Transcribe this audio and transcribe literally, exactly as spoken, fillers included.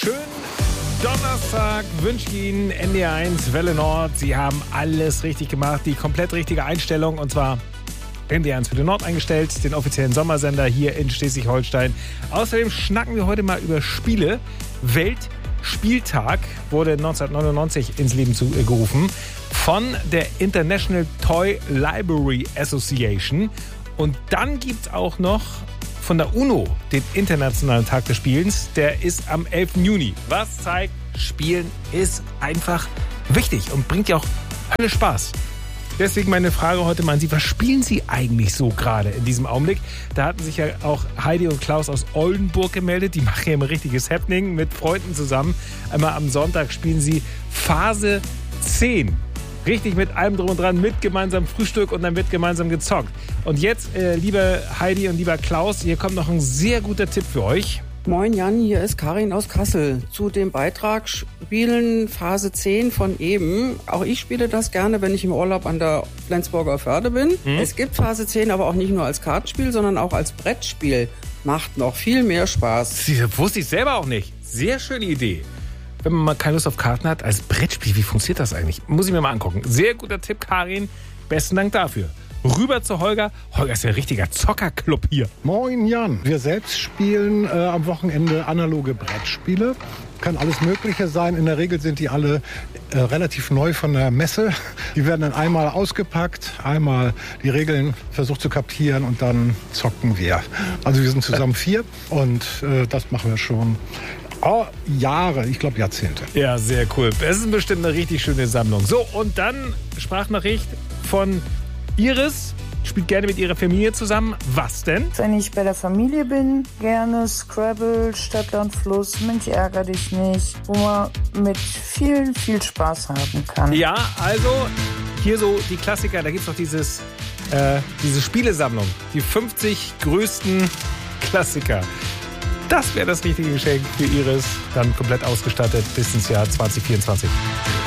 Schönen Donnerstag wünsche ich Ihnen N D R eins Welle Nord. Sie haben alles richtig gemacht, die komplett richtige Einstellung, und zwar N D R eins Welle Nord eingestellt, den offiziellen Sommersender hier in Schleswig-Holstein. Außerdem schnacken wir heute mal über Spiele. Weltspieltag wurde neunzehnhundertneunundneunzig ins Leben zu, äh, gerufen von der International Toy Library Association. Und dann gibt es auch noch von der UNO den Internationalen Tag des Spielens. Der ist am elften Juni. Was zeigt, Spielen ist einfach wichtig und bringt ja auch Hölle Spaß. Deswegen meine Frage heute mal an Sie. Was spielen Sie eigentlich so gerade in diesem Augenblick? Da hatten sich ja auch Heidi und Klaus aus Oldenburg gemeldet. Die machen ja ein richtiges Happening mit Freunden zusammen. Einmal am Sonntag spielen sie Phase zehn. Richtig mit allem drum und dran, mit gemeinsamem Frühstück, und dann wird gemeinsam gezockt. Und jetzt, äh, liebe Heidi und lieber Klaus, hier kommt noch ein sehr guter Tipp für euch. Moin Jan, hier ist Karin aus Kassel. Zu dem Beitrag Spielen Phase zehn von eben. Auch ich spiele das gerne, wenn ich im Urlaub an der Flensburger Förde bin. Mhm. Es gibt Phase zehn aber auch nicht nur als Kartenspiel, sondern auch als Brettspiel. Macht noch viel mehr Spaß. Das wusste ich selber auch nicht. Sehr schöne Idee. Wenn man mal keine Lust auf Karten hat, als Brettspiel, wie funktioniert das eigentlich? Muss ich mir mal angucken. Sehr guter Tipp, Karin. Besten Dank dafür. Rüber zu Holger. Holger ist ja ein richtiger Zockerclub hier. Moin Jan. Wir selbst spielen äh, am Wochenende analoge Brettspiele. Kann alles Mögliche sein. In der Regel sind die alle äh, relativ neu von der Messe. Die werden dann einmal ausgepackt, einmal die Regeln versucht zu kapieren, und dann zocken wir. Also wir sind zusammen vier, und äh, das machen wir schon Oh, Jahre, ich glaube Jahrzehnte. Ja, sehr cool. Es ist bestimmt eine richtig schöne Sammlung. So, und dann Sprachnachricht von Iris. Spielt gerne mit ihrer Familie zusammen. Was denn? Wenn ich bei der Familie bin, gerne Scrabble, Stadt, Land, Fluss, Mensch, ärger dich nicht, wo man mit viel, viel Spaß haben kann. Ja, also hier so die Klassiker. Da gibt es noch dieses, äh, diese Spielesammlung. Die fünfzig größten Klassiker. Das wäre das richtige Geschenk für Iris. Dann komplett ausgestattet bis ins Jahr zwanzig vierundzwanzig.